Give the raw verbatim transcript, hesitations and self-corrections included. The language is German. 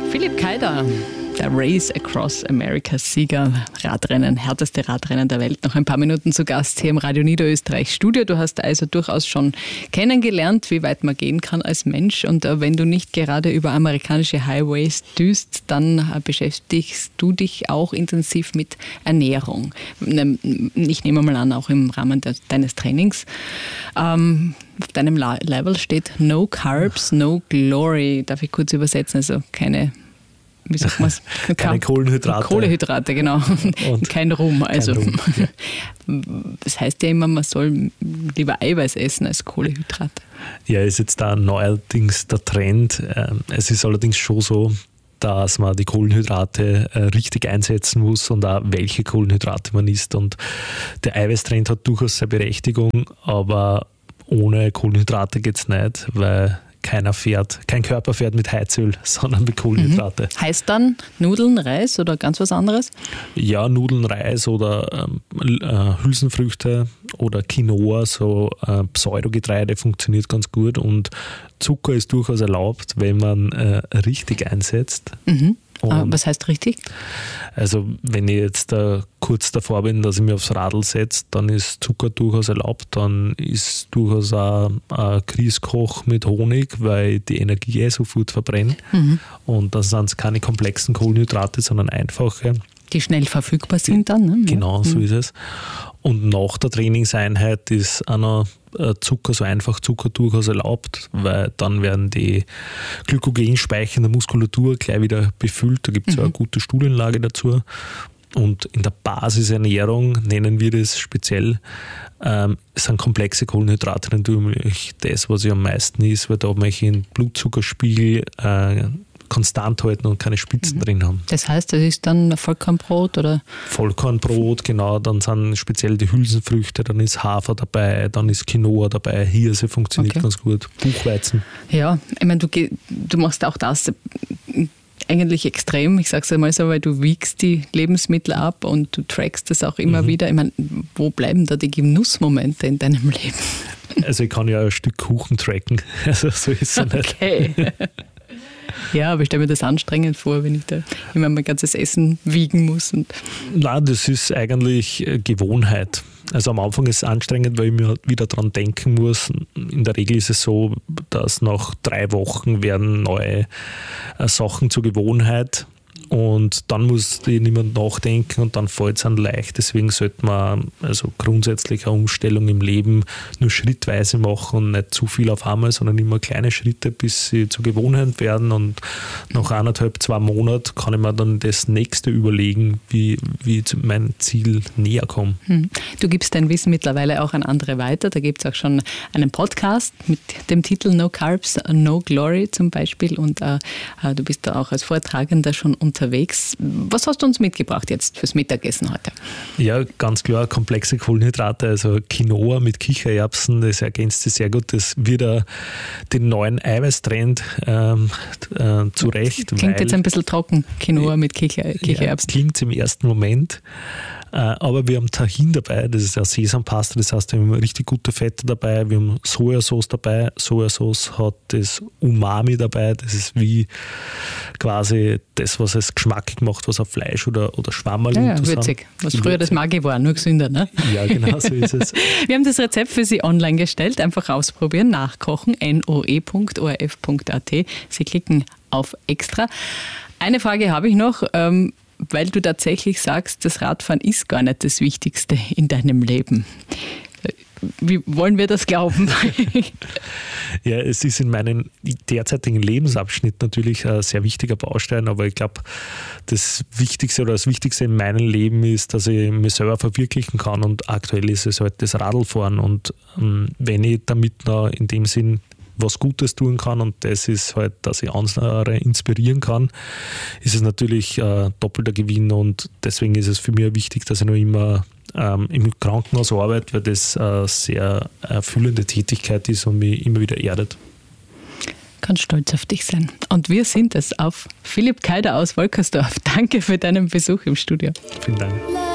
Philipp Kaider, der Race Across America-Sieger, Radrennen, härteste Radrennen der Welt, noch ein paar Minuten zu Gast hier im Radio Niederösterreich Studio. Du hast also durchaus schon kennengelernt, wie weit man gehen kann als Mensch. Und wenn du nicht gerade über amerikanische Highways düst, dann beschäftigst du dich auch intensiv mit Ernährung. Ich nehme mal an, auch im Rahmen de- deines Trainings. Ähm, auf deinem La- Level steht No Carbs, No Glory. Darf ich kurz übersetzen? Also keine... Wie sagt man es? Keine Kohlenhydrate. Kohlenhydrate, genau. Und kein Ruhm. Also. Kein Ruhm, ja. Das heißt ja immer, man soll lieber Eiweiß essen als Kohlenhydrate. Ja, ist jetzt da neuerdings der Trend. Es ist allerdings schon so, dass man die Kohlenhydrate richtig einsetzen muss und auch welche Kohlenhydrate man isst. Und der Eiweißtrend hat durchaus seine Berechtigung, aber ohne Kohlenhydrate geht es nicht, weil keiner fährt, kein Körper fährt mit Heizöl, sondern mit Kohlenhydrate. Mhm. Heißt dann Nudeln, Reis oder ganz was anderes? Ja, Nudeln, Reis oder ähm, äh, Hülsenfrüchte oder Quinoa, so äh, Pseudogetreide funktioniert ganz gut und Zucker ist durchaus erlaubt, wenn man äh, richtig einsetzt. Mhm. Was heißt richtig? Also wenn ich jetzt äh, kurz davor bin, dass ich mich aufs Radl setze, dann ist Zucker durchaus erlaubt, dann ist durchaus auch ein Grießkoch mit Honig, weil ich die Energie eh sofort verbrenne. Mhm. Und das sind keine komplexen Kohlenhydrate, sondern einfache. Die schnell verfügbar sind dann. Ne? Genau, so mhm. ist es. Und nach der Trainingseinheit ist auch noch Zucker, so einfach Zucker durchaus erlaubt, weil dann werden die Glykogenspeicher in der Muskulatur gleich wieder befüllt. Da gibt es mhm. ja eine gute Studienlage dazu. Und in der Basisernährung nennen wir das speziell, ähm, sind komplexe Kohlenhydrate natürlich das, was ich am meisten isst, weil da möchte ich den Blutzuckerspiegel äh, konstant halten und keine Spitzen mhm. drin haben. Das heißt, das ist dann Vollkornbrot oder? Vollkornbrot, genau. Dann sind speziell die Hülsenfrüchte, dann ist Hafer dabei, dann ist Quinoa dabei, Hirse funktioniert okay. ganz gut, Buchweizen. Ja, ich meine, du, du machst auch das eigentlich extrem, ich sage es einmal so, weil du wiegst die Lebensmittel ab und du trackst das auch immer mhm. wieder. Ich meine, wo bleiben da die Genussmomente in deinem Leben? Also ich kann ja ein Stück Kuchen tracken, also so ist es nicht. Okay. Ja, aber ich stelle mir das anstrengend vor, wenn ich da immer mein ganzes Essen wiegen muss. Und Nein, das ist eigentlich Gewohnheit. Also am Anfang ist es anstrengend, weil ich mir wieder dran denken muss. In der Regel ist es so, dass nach drei Wochen werden neue Sachen zur Gewohnheit. Und dann muss ich nicht mehr nachdenken und dann fällt es an leicht. Deswegen sollte man also grundsätzlich eine Umstellung im Leben nur schrittweise machen und nicht zu viel auf einmal, sondern immer kleine Schritte, bis sie zur Gewohnheit werden. Und nach eineinhalb, zwei Monaten kann ich mir dann das nächste überlegen, wie, wie ich mein Ziel näher komme. Hm. Du gibst dein Wissen mittlerweile auch an andere weiter. Da gibt es auch schon einen Podcast mit dem Titel No Carbs, No Glory zum Beispiel. Und äh, du bist da auch als Vortragender schon unterwegs. Was hast du uns mitgebracht jetzt fürs Mittagessen heute? Ja, ganz klar, komplexe Kohlenhydrate, also Quinoa mit Kichererbsen, das ergänzt sich sehr gut. Das wird uh, den neuen Eiweißtrend ähm, äh, zurecht. Klingt weil, jetzt ein bisschen trocken, Quinoa mit Kicher, Kichererbsen. Ja, klingt im ersten Moment. Aber wir haben Tahin dabei, das ist ja Sesampaste, das heißt, wir haben richtig gute Fette dabei, wir haben Sojasauce dabei. Sojasauce hat das Umami dabei, das ist wie quasi das, was es geschmackig macht, was auf Fleisch oder, oder Schwammerl. Ja, ja, würzig, was früher das Maggi war, nur gesünder, ne? Ja, genau, so ist es. Wir haben das Rezept für Sie online gestellt, einfach ausprobieren, nachkochen, noe punkt o r f punkt a t. Sie klicken auf Extra. Eine Frage habe ich noch, ähm, weil du tatsächlich sagst, das Radfahren ist gar nicht das Wichtigste in deinem Leben. Wie wollen wir das glauben? Ja, es ist in meinem derzeitigen Lebensabschnitt natürlich ein sehr wichtiger Baustein, aber ich glaube, das Wichtigste oder das Wichtigste in meinem Leben ist, dass ich mich selber verwirklichen kann und aktuell ist es halt das Radlfahren und ähm, wenn ich damit noch in dem Sinn was Gutes tun kann und das ist halt, dass ich andere inspirieren kann, ist es natürlich äh, doppelter Gewinn und deswegen ist es für mich wichtig, dass ich noch immer ähm, im Krankenhaus arbeite, weil das eine sehr erfüllende Tätigkeit ist und mich immer wieder erdet. Ganz stolz auf dich sein. Und wir sind es auf Philipp Kaider aus Wolkersdorf. Danke für deinen Besuch im Studio. Vielen Dank.